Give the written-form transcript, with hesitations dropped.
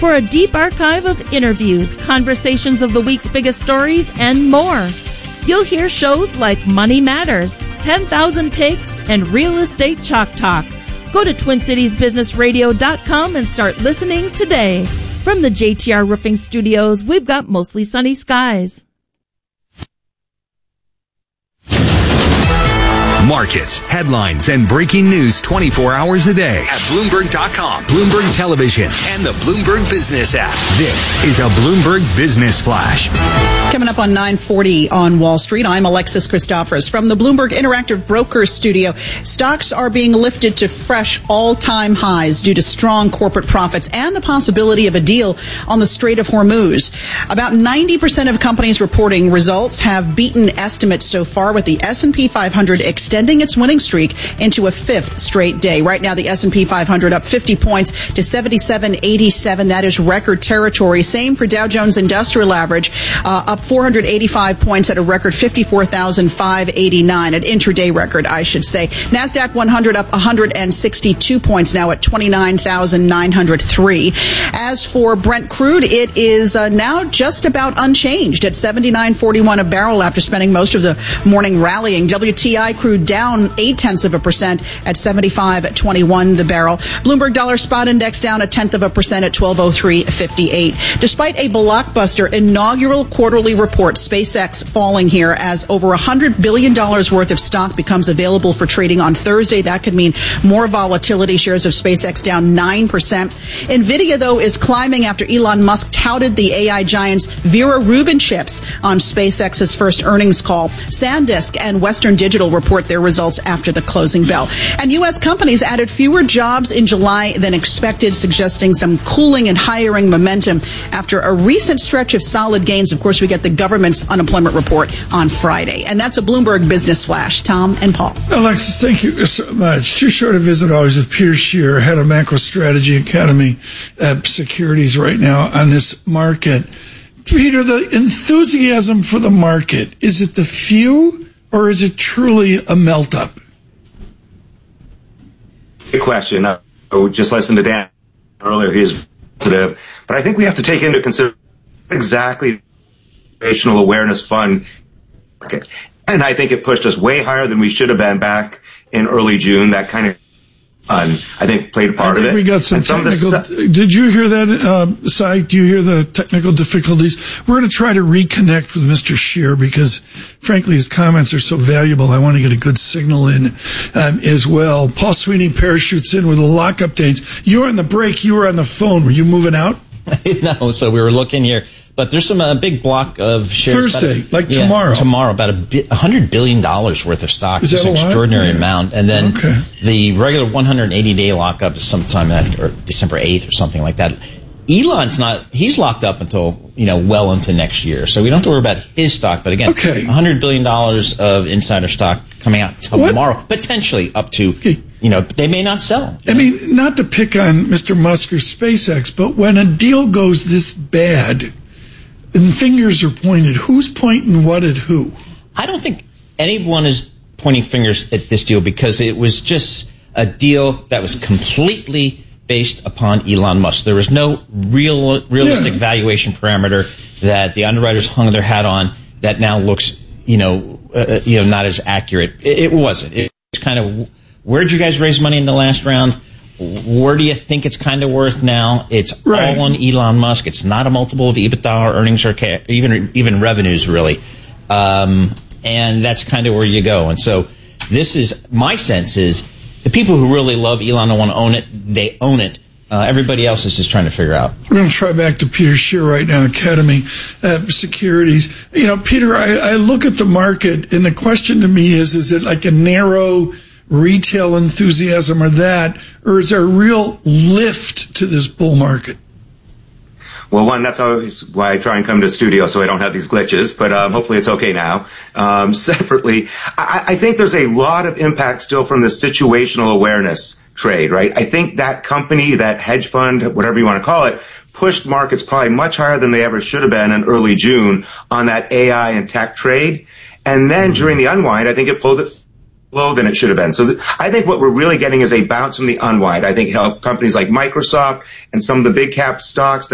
for a deep archive of interviews, conversations of the week's biggest stories, and more. You'll hear shows like Money Matters, 10,000 Takes, and Real Estate Chalk Talk. Go to TwinCitiesBusinessRadio.com and start listening today. From the JTR Roofing Studios, we've got mostly sunny skies. Markets, headlines, and breaking news 24 hours a day at Bloomberg.com, Bloomberg Television, and the Bloomberg Business app. This is a Bloomberg Business Flash. Coming up on 9:40 on Wall Street, I'm Alexis Christophorous from the Bloomberg Interactive Brokers Studio. Stocks are being lifted to fresh all-time highs due to strong corporate profits and the possibility of a deal on the Strait of Hormuz. About 90% of companies reporting results have beaten estimates so far, with the S&P 500 extending its winning streak into a fifth straight day. Right now, the S&P 500 up 50 points to 7787. That is record territory. Same for Dow Jones Industrial Average, up 485 points at a record 54,589, an intraday record, I should say. NASDAQ 100 up 162 points now at 29,903. As for Brent crude, it is now just about unchanged at $79.41 a barrel after spending most of the morning rallying. WTI crude down 0.8% at $75.21 the barrel. Bloomberg Dollar Spot Index down 0.1% at 1203.58. Despite a blockbuster inaugural quarterly report, SpaceX falling here as over $100 billion worth of stock becomes available for trading on Thursday. That could mean more volatility. Shares of SpaceX down 9%. NVIDIA, though, is climbing after Elon Musk touted the AI giant's Vera Rubin chips on SpaceX's first earnings call. SanDisk and Western Digital report their results after the closing bell. And U.S. companies added fewer jobs in July than expected, suggesting some cooling and hiring momentum after a recent stretch of solid gains. Of course, we get the government's unemployment report on Friday. And that's a Bloomberg Business Flash. Tom and Paul. Alexis, thank you so much. Too short a visit always with Peter Scheer, head of Macro Strategy Academy Securities right now on this market. Peter, the enthusiasm for the market, is it the few or is it truly a melt-up? Good question. I just listened to Dan earlier. He's positive. But I think we have to take into consideration exactly the situational awareness fund market. And I think it pushed us way higher than we should have been back in early June. That kind of I think played a part of it. We got some technical. Did you hear that, Cy? Do you hear the technical difficulties? We're going to try to reconnect with Mr. Scheer because, frankly, his comments are so valuable. I want to get a good signal in as well. Paul Sweeney parachutes in with the lock updates. You were on the break. You were on the phone. Were you moving out? No, so we were looking here. But there's some big block of shares. Thursday, tomorrow. Tomorrow, about $100 billion worth of stock. Is that an extraordinary amount. And then the regular 180-day lockup is sometime, I think, or December 8th or something like that. Elon's he's locked up until, well into next year. So we don't have to worry about his stock. But again, $100 billion of insider stock coming out tomorrow, potentially up to, they may not sell. I mean, not to pick on Mr. Musk or SpaceX, but when a deal goes this bad, and fingers are pointed, who's pointing what at who? I don't think anyone is pointing fingers at this deal because it was just a deal that was completely based upon Elon Musk. There was no realistic valuation parameter that the underwriters hung their hat on that now looks, not as accurate. It wasn't. It was kind of, where'd you guys raise money in the last round? Where do you think it's kind of worth now? It's all on Elon Musk. It's not a multiple of EBITDA or earnings or even revenues, really. And that's kind of where you go. And so this is, my sense is, the people who really love Elon and want to own it, they own it. Everybody else is just trying to figure out. We're going to try back to Peter Scheer right now, Academy Securities. Peter, I look at the market, and the question to me is it like a narrow retail enthusiasm or is there a real lift to this bull market? Well, one, that's always why I try and come to the studio so I don't have these glitches, but hopefully it's okay now. Separately, I think there's a lot of impact still from the situational awareness trade, right? I think that company, that hedge fund, whatever you want to call it, pushed markets probably much higher than they ever should have been in early June on that AI and tech trade. And then during the unwind, I think it pulled it lower than it should have been. So I think what we're really getting is a bounce from the unwind. I think companies like Microsoft and some of the big cap stocks